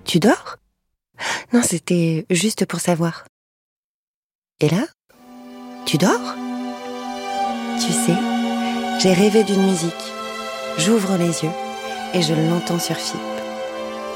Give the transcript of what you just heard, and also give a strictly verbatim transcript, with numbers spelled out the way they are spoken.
Tu dors ? Non, c'était juste pour savoir. Et là ? Tu dors ? Tu sais, j'ai rêvé d'une musique. J'ouvre les yeux et je l'entends sur fil.